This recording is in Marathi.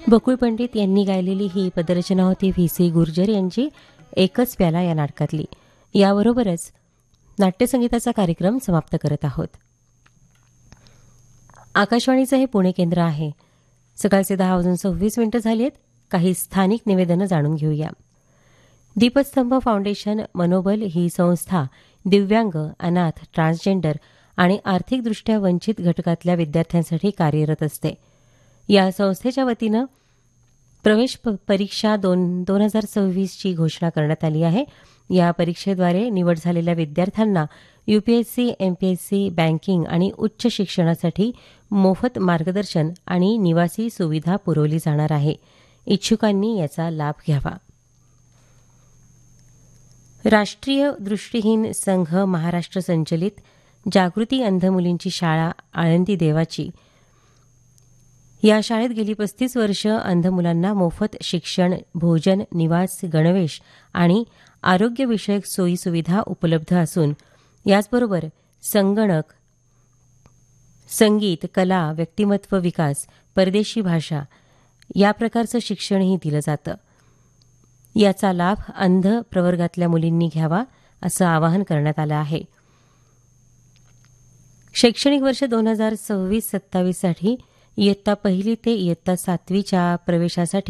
बकुळ पंडित यांनी गायलेली ही पदरचना होती व्ही.सी. गुर्जर यांची एकच प्याला या नाटकातली. याबरोबरच नाट्यसंगीताचा कार्यक्रम समाप्त करत आहोत. आकाशवाणीचं हे पुणे केंद्र आहे. सकाळचे 10:26 झाली आहेत. काही स्थानिक निवेदनं जाणून घेऊया. दीपस्तंभ फाउंडेशन मनोबल ही संस्था दिव्यांग, अनाथ, ट्रान्सजेंडर आणि आर्थिकदृष्ट्या वंचित घटकातल्या विद्यार्थ्यांसाठी कार्यरत असते. या संस्थेच्या वतीनं प्रवेश परीक्षा 2026ची घोषणा करण्यात आली आहे. या परीक्षेद्वारे निवड झालेल्या विद्यार्थ्यांना यूपीएससी, एमपीएससी, बँकिंग आणि उच्च शिक्षणासाठी मोफत मार्गदर्शन आणि निवासी सुविधा पुरवली जाणार आहे. इच्छुकांनी याचा लाभ घ्यावा. राष्ट्रीय दृष्टिहीन संघ महाराष्ट्र संचलित जागृती अंध मुलींची शाळा आळंदी देवाची या शाळेत गेली 35 वर्ष अंध मुलांना मोफत शिक्षण, भोजन, निवास, गणवेश आणि आरोग्यविषयक सोयीसुविधा उपलब्ध असून याचबरोबर संगणक, संगीत, कला, व्यक्तिमत्व विकास, परदेशी भाषा या प्रकारचं शिक्षणही दिलं जातं. याचा लाभ अंध प्रवर्गातल्या मुलींनी घ्यावा असं आवाहन करण्यात आलं आहे. शैक्षणिक वर्ष 2026-27 साठी इयत्ता 1 ते इयत्ता 7वीच्या प्रवेशासाठी